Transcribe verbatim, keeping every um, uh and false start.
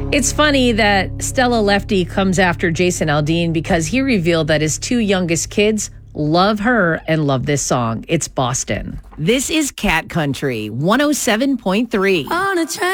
It's funny that Stella Lefty comes after Jason Aldean because he revealed that his two youngest kids love her and love this song. It's Boston. This is Cat Country one oh seven point three. On a train.